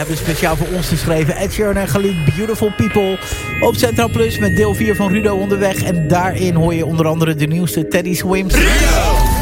hebben speciaal voor ons geschreven. Ed Sheeran en Khalid, Beautiful People. Op Centraal Plus met deel 4 van Rudo onderweg. En daarin hoor je onder andere de nieuwste Teddy Swims. Rudo!